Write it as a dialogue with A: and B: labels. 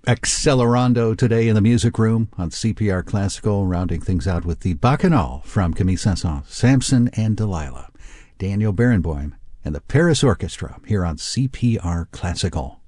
A: Accelerando today in the music room on CPR Classical, rounding things out with the Bacchanal from Camille Saint-Saëns, Samson and Delilah, Daniel Barenboim, and the Paris Orchestra here on CPR Classical.